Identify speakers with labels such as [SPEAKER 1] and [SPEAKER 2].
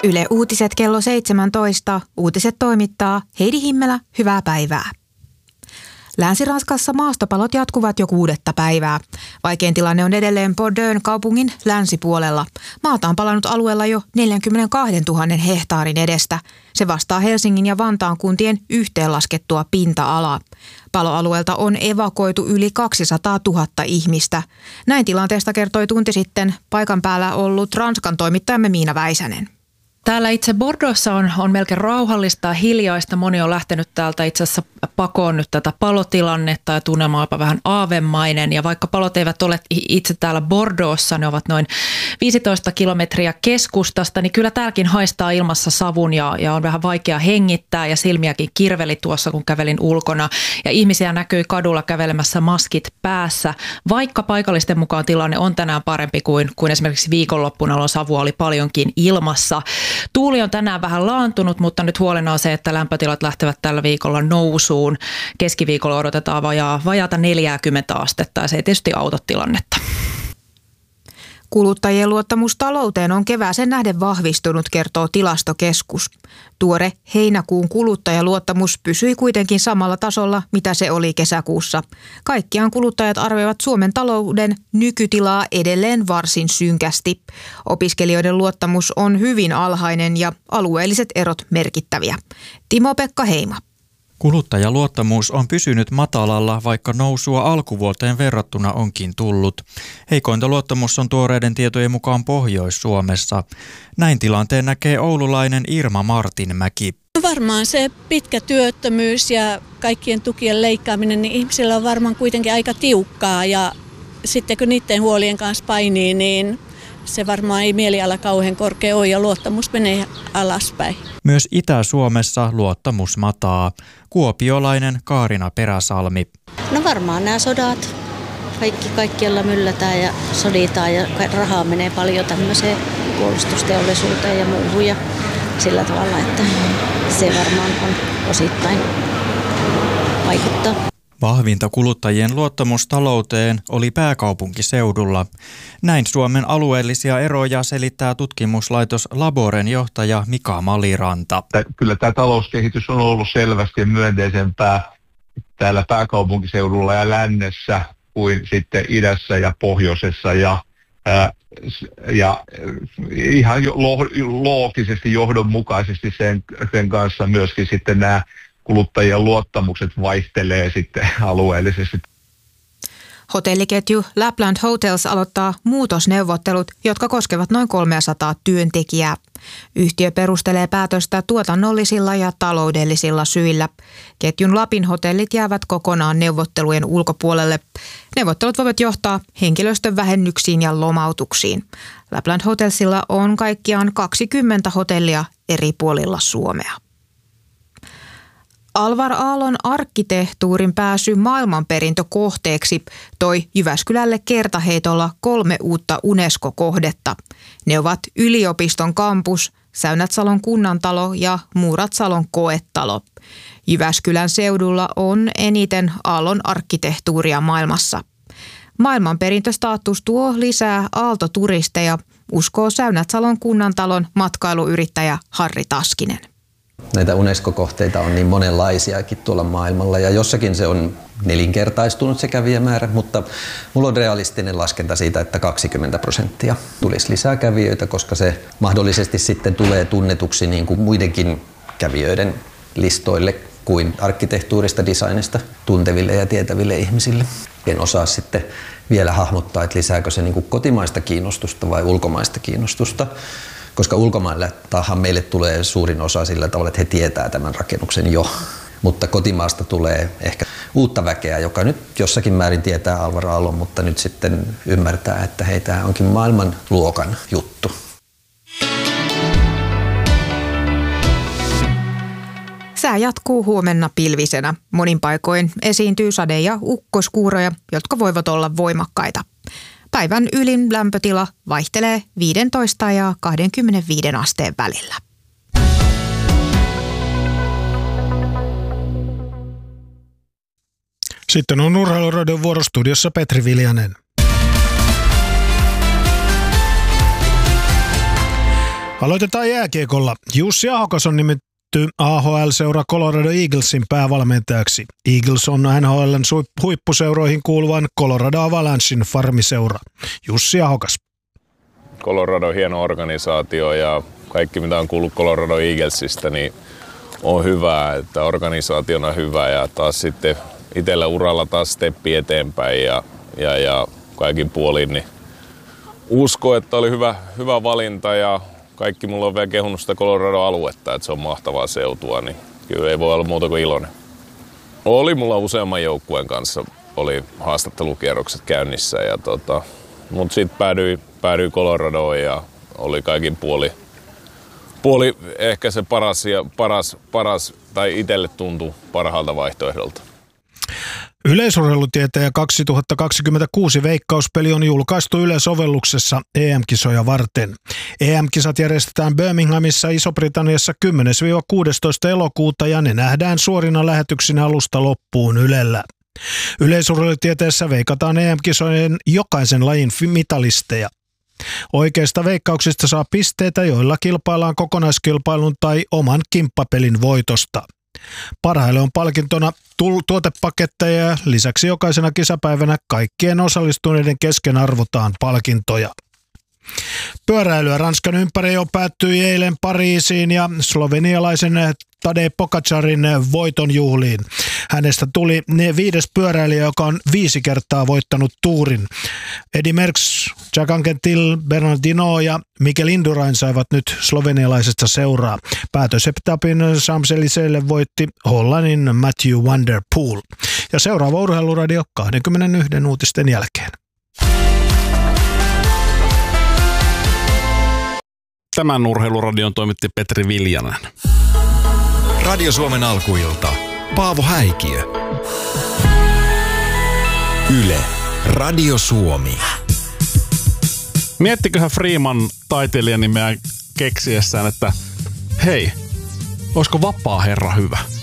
[SPEAKER 1] Yle Uutiset kello 17. Uutiset toimittaa Heidi Himmelä. Hyvää päivää. Länsi-Ranskassa maastopalot jatkuvat jo 6. päivää. Vaikein tilanne on edelleen Bordeaux'n kaupungin länsipuolella. Maata on palannut alueella jo 42 000 hehtaarin edestä. Se vastaa Helsingin ja Vantaan kuntien yhteenlaskettua pinta-alaa. Paloalueelta on evakuoitu yli 200 000 ihmistä. Näin tilanteesta kertoi tunti sitten paikan päällä ollut Ranskan toimittajamme Miina Väisänen.
[SPEAKER 2] Täällä itse Bordeauxssa on melkein rauhallista ja hiljaista. Moni on lähtenyt täältä itse asiassa pakoon nyt tätä palotilannetta ja tunnelma on jopa vähän aavemainen. Ja vaikka palot eivät ole itse täällä Bordeauxssa, ne ovat noin 15 kilometriä keskustasta, niin kyllä täälläkin haistaa ilmassa savun ja on vähän vaikea hengittää ja silmiäkin kirveli tuossa, kun kävelin ulkona. Ja ihmisiä näkyi kadulla kävelemässä maskit päässä, vaikka paikallisten mukaan tilanne on tänään parempi kuin esimerkiksi viikonloppuna, jolloin savua oli paljonkin ilmassa. Tuuli on tänään vähän laantunut, mutta nyt huolena on se, että lämpötilat lähtevät tällä viikolla nousuun. Keskiviikolla odotetaan vajaata 40 astetta ja se ei tietysti auta tilannetta.
[SPEAKER 1] Kuluttajien luottamus talouteen on kevääseen nähden vahvistunut, kertoo Tilastokeskus. Tuore heinäkuun kuluttajaluottamus pysyi kuitenkin samalla tasolla, mitä se oli kesäkuussa. Kaikkiaan kuluttajat arvioivat Suomen talouden nykytilaa edelleen varsin synkästi. Opiskelijoiden luottamus on hyvin alhainen ja alueelliset erot merkittäviä. Timo-Pekka Heima.
[SPEAKER 3] Kuluttajaluottamus on pysynyt matalalla, vaikka nousua alkuvuoteen verrattuna onkin tullut. Heikointa luottamus on tuoreiden tietojen mukaan Pohjois-Suomessa. Näin tilanteen näkee oululainen Irma Martinmäki.
[SPEAKER 4] Varmaan se pitkä työttömyys ja kaikkien tukien leikkaaminen, niin ihmisillä on varmaan kuitenkin aika tiukkaa ja sitten kun niiden huolien kanssa painii, niin se varmaan ei mieliala kauhean korkea ole ja luottamus menee alaspäin.
[SPEAKER 3] Myös Itä-Suomessa luottamus mataa. Kuopiolainen Kaarina Peräsalmi.
[SPEAKER 5] No varmaan nämä sodat. Kaikkialla myllätään ja soditaan ja rahaa menee paljon tämmöiseen puolustusteollisuuteen ja muuhun ja sillä tavalla, että se varmaan on osittain vaikuttaa.
[SPEAKER 3] Vahvinta kuluttajien luottamus talouteen oli pääkaupunkiseudulla. Näin Suomen alueellisia eroja selittää tutkimuslaitos Laboren johtaja Mika Maliranta.
[SPEAKER 6] Kyllä tämä talouskehitys on ollut selvästi myönteisempää täällä pääkaupunkiseudulla ja lännessä kuin sitten idässä ja pohjoisessa ja ihan loogisesti johdonmukaisesti sen kanssa myöskin sitten nämä kuluttajien luottamukset vaihtelee sitten alueellisesti.
[SPEAKER 1] Hotelliketju Lapland Hotels aloittaa muutosneuvottelut, jotka koskevat noin 300 työntekijää. Yhtiö perustelee päätöstä tuotannollisilla ja taloudellisilla syillä. Ketjun Lapin hotellit jäävät kokonaan neuvottelujen ulkopuolelle. Neuvottelut voivat johtaa henkilöstön vähennyksiin ja lomautuksiin. Lapland Hotelsilla on kaikkiaan 20 hotellia eri puolilla Suomea. Alvar Aallon arkkitehtuurin pääsy maailmanperintökohteeksi toi Jyväskylälle kertaheitolla 3 uutta UNESCO-kohdetta. Ne ovat yliopiston kampus, Säynätsalon kunnantalo ja Muuratsalon koetalo. Jyväskylän seudulla on eniten Aallon arkkitehtuuria maailmassa. Maailmanperintöstatus tuo lisää aaltoturisteja, uskoo Säynätsalon kunnantalon matkailuyrittäjä Harri Taskinen.
[SPEAKER 7] Näitä UNESCO-kohteita on niin monenlaisiakin tuolla maailmalla ja jossakin se on nelinkertaistunut se kävijämäärä, mutta mulla on realistinen laskenta siitä, että 20% tulisi lisää kävijöitä, koska se mahdollisesti sitten tulee tunnetuksi niin kuin muidenkin kävijöiden listoille kuin arkkitehtuurista, designista tunteville ja tietäville ihmisille. En osaa sitten vielä hahmottaa, että lisääkö se niin kuin kotimaista kiinnostusta vai ulkomaista kiinnostusta. Koska ulkomailla meille tulee suurin osa sillä tavalla, että he tietää tämän rakennuksen jo. Mutta kotimaasta tulee ehkä uutta väkeä, joka nyt jossakin määrin tietää Alvar Aallon, mutta nyt sitten ymmärtää, että hei, tämä onkin maailmanluokan juttu.
[SPEAKER 1] Sää jatkuu huomenna pilvisenä. Monin paikoin esiintyy sade- ja ukkoskuuroja, jotka voivat olla voimakkaita. Päivän ylin lämpötila vaihtelee 15 ja 25 asteen välillä.
[SPEAKER 8] Sitten on Urheiluradion vuorostudiossa Petri Viljanen. Aloitetaan jääkiekolla. Jussi Ahokas on nimetty AHL-seura Colorado Eaglesin päävalmentajaksi. Eagles on NHL:n huippuseuroihin kuuluvan Colorado Avalanchein farmiseura. Jussi Ahokas.
[SPEAKER 9] Colorado on hieno organisaatio ja kaikki mitä on kuullut Colorado Eaglesista niin on hyvää, että organisaationa on hyvä ja taas sitten itsellä uralla taas steppi eteenpäin ja kaikin puolin niin usko, että oli hyvä valinta ja kaikki mulla on vielä kehunut sitä Colorado-aluetta, että se on mahtavaa seutua, niin kyllä ei voi olla muuta kuin iloinen. Oli mulla useamman joukkueen kanssa, oli haastattelukierrokset käynnissä, mutta sitten päädyin Coloradoon ja oli kaikin puoli ehkä se paras tai itselle tuntui parhaalta vaihtoehdolta.
[SPEAKER 8] Yleisurheilutieteen 2026 veikkauspeli on julkaistu Yle-sovelluksessa EM-kisoja varten. EM-kisat järjestetään Birminghamissa Iso-Britanniassa 10-16 elokuuta ja ne nähdään suorina lähetyksinä alusta loppuun Ylellä. Yleisurheilutieteessä veikataan EM-kisojen jokaisen lajin mitalisteja. Oikeista veikkauksista saa pisteitä, joilla kilpaillaan kokonaiskilpailun tai oman kimppapelin voitosta. Parhaille on palkintona tuotepaketteja ja lisäksi jokaisena kisapäivänä kaikkien osallistuneiden kesken arvotaan palkintoja. Pyöräilyä Ranskan ympäri päättyi eilen Pariisiin ja slovenialaisen Tadej Pogačarin voiton juhliin. Hänestä tuli 5. pyöräilijä, joka on 5 kertaa voittanut Tourin. Eddy Merckx, Jack Anquetil, Bernardino ja Mikel Indurain saivat nyt slovenialaisesta seuraa. Päätösetapin Champs-Élysées voitti Hollannin Matthew van der Poel. Ja seuraava Urheiluradio 21 uutisten jälkeen.
[SPEAKER 10] Tämän Urheiluradion toimitti Petri Viljanen.
[SPEAKER 11] Radio Suomen alkuilta. Paavo Häikiö. Yle. Radio Suomi.
[SPEAKER 10] Miettiköhän Freeman taiteilijan nimeä keksiessään, että hei, olisiko vapaa herra hyvä?